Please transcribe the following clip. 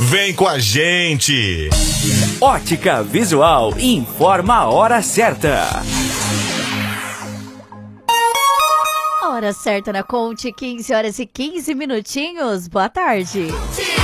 Vem com a gente! Ótica Visual informa a hora certa. Hora certa na Conte, 15 horas e 15 minutinhos. Boa tarde.